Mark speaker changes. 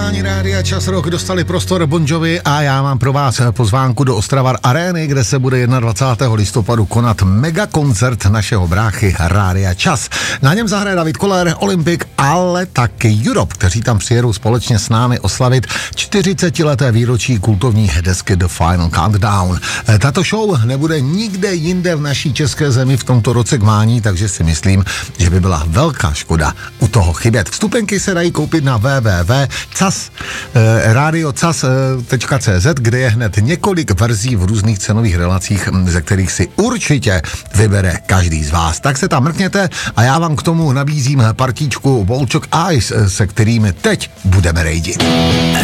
Speaker 1: vysílání Rádia Čas Rock dostali prostor Bon Jovi a já mám pro vás pozvánku do Ostravar Arény, kde se bude 21. listopadu konat megakoncert našeho bráchy Rádia Čas. Na něm zahraje David Koller, Olympik, ale taky Europe, kteří tam přijedou společně s námi oslavit 40leté výročí kultovní desky The Final Countdown. Tato show nebude nikde jinde v naší české zemi v tomto roce k mání, takže si myslím, že by byla velká škoda u toho chybět. Vstupenky se dají koupit na radiocas.cz, kde je hned několik verzí v různých cenových relacích, ze kterých si určitě vybere každý z vás. Tak se tam mrkněte a já vám k tomu nabízím partičku Volchok Eyes, se kterými teď budeme rejdit.